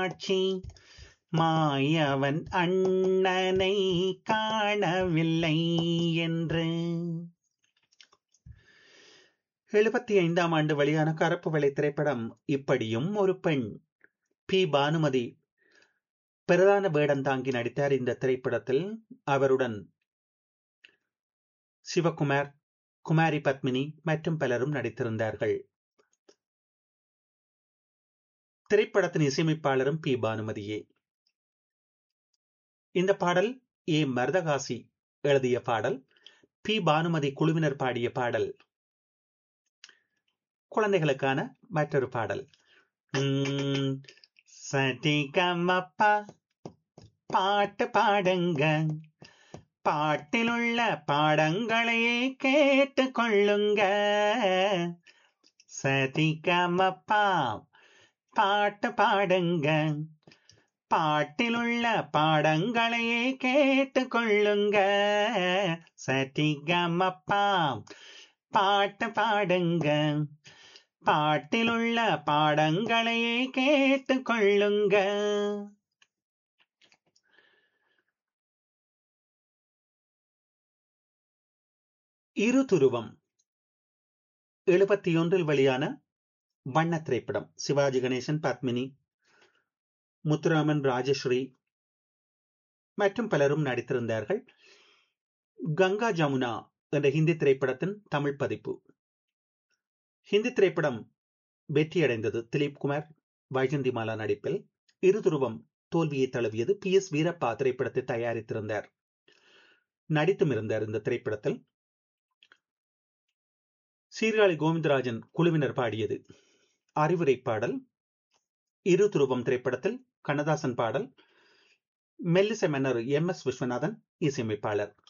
காட்சி மாயவன் அண்ணனை காணவில்லை என்று. 75ஆம் ஆண்டு வெளியான கருப்பு வெள்ளை திரைப்படம் இப்படியும் ஒரு பெண். பி பானுமதி பிரதான வேடம் தாங்கி நடித்தார் இந்த திரைப்படத்தில். அவருடன் சிவகுமார், குமாரி பத்மினி மற்றும் பலரும் நடித்திருந்தார்கள். திரைப்படத்தின் இசையமைப்பாளரும் பி பானுமதியே. இந்த பாடல் ஏ மருதகாசி எழுதிய பாடல், பி பானுமதி குழுவினர் பாடிய பாடல். குழந்தைகளுக்கான மற்றொரு பாடல். சதிகமப்பா பாட்டு பாடுங்க, பாட்டில் உள்ள பாடங்களையே கேட்டு கொள்ளுங்க. சதிகமப்பா பாட்டு பாடுங்க, பாட்டில் உள்ள பாடங்களையே கேட்டு கொள்ளுங்க. சதிகமப்பா பாட்டு பாடுங்க, பாட்டில் உள்ள பாடங்களையே கேட்டு கொள்ளுங்க. இரு துருவம் 71 வெளியான வண்ண திரைப்படம். சிவாஜி கணேசன், பத்மினி, முத்துராமன், ராஜஸ்ரீ மற்றும் பலரும் நடித்திருந்தார்கள். கங்கா ஜமுனா என்ற ஹிந்தி திரைப்படத்தின் தமிழ் பதிப்பு. ஹிந்தி திரைப்படம் வெற்றியடைந்தது திலீப் குமார், வைஜந்திமாலா நடிப்பில். இரு துருவம் தோல்வியை தழுவியது. பி எஸ் வீரப்பா திரைப்படத்தை தயாரித்திருந்தார், நடித்தும் இருந்தார். இந்த திரைப்படத்தில் சீர்காழி கோவிந்தராஜன் குழுவினர் பாடியது. அறிவுரை பாடல். இரு துருவம் திரைப்படத்தில் கண்ணதாசன் பாடல். மெல்லிசை மன்னர் எம் எஸ் விஸ்வநாதன் இசையமைப்பாளர்.